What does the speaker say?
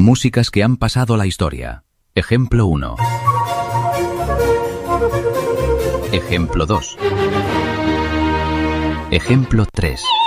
Músicas que han pasado la historia. Ejemplo 1. Ejemplo 2. Ejemplo 3.